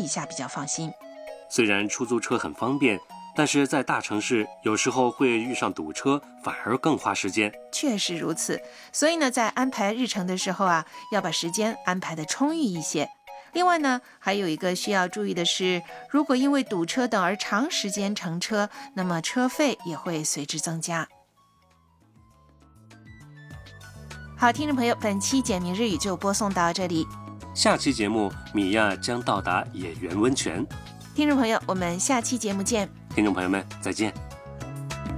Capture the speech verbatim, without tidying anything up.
一下比较放心。 虽然出租车很方便，但是在大城市有时候会遇上堵车，反而更花时间。 确实如此，所以呢，在安排日程的时候啊，要把时间安排得充裕一些。另外呢，还有一个需要注意的是，如果因为堵车等而长时间乘车，那么车费也会随之增加。好，听众朋友，本期简明日语就播送到这里。 下期节目，米娅将到达野原温泉。 听众朋友，我们下期节目见。 听众朋友们，再见。